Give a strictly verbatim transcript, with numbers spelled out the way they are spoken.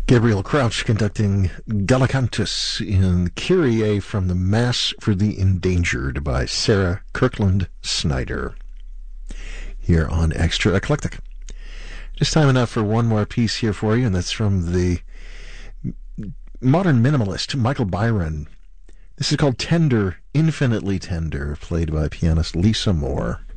Gabriel Crouch conducting Gallicantus in Kyrie from the Mass for the Endangered by Sarah Kirkland Snyder here on Extra Eclectic. Just time enough for one more piece here for you, and that's from the modern minimalist Michael Byron. This is called Tender, Infinitely Tender, played by pianist Lisa Moore.